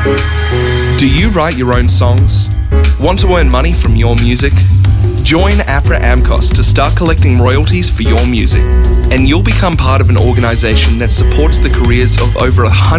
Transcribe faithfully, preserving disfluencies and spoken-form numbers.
Do you write your own songs? Want to earn money from your music? Join APRA AMCOS to start collecting royalties for your music, and you'll become part of an organisation that supports the careers of over a hundred